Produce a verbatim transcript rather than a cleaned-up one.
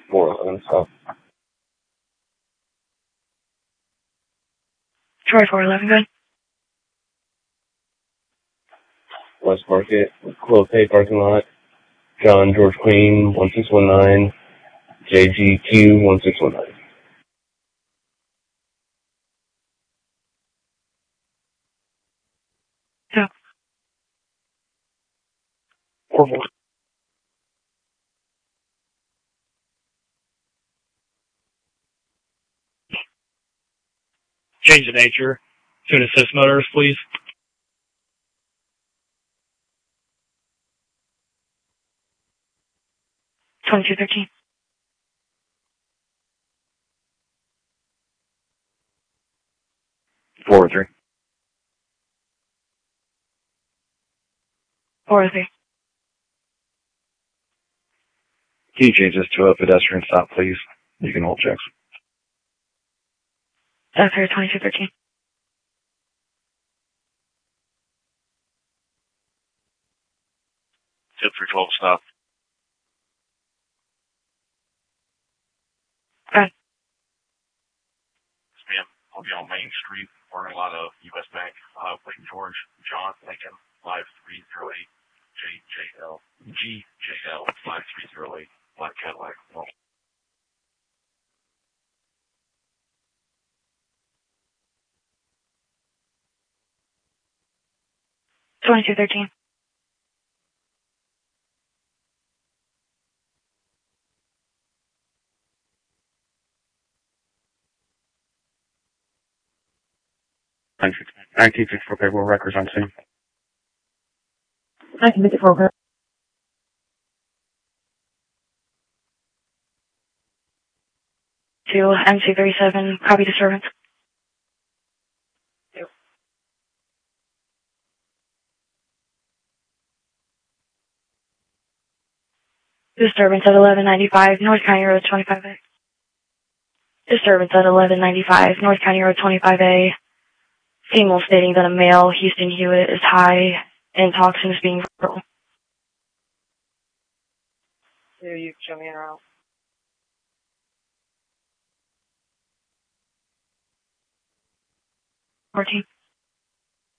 four eleven South. Troy four eleven, good. West Market, Clopay parking lot, John George Queen, one six one nine, J G Q, one six one nine. Yeah. four four. Change the nature to an assist motors, please. twenty-two thirteen. four three. four three. Can you change this to a pedestrian stop, please? You can hold checks. That's for twenty-two thirteen. Tip for twelve stop. Good. Ma'am, I'll be on Main Street, parking lot of U S Bank, uh, Lake George, John Lincoln, five three zero eight, J J L, G J L, five three zero eight, Black Cadillac. Oh. twenty-two thirteen. nineteen sixty-four paperwork records on scene. nineteen fifty-four, good. To M C thirty-seven, copy disturbance. Yep. Disturbance at eleven ninety-five, North County Road twenty-five A. Disturbance at eleven ninety-five, North County Road twenty-five A. Female stating that a male, Houston Hewitt, is high in toxins being verbal. Here, you show me around. fourteen.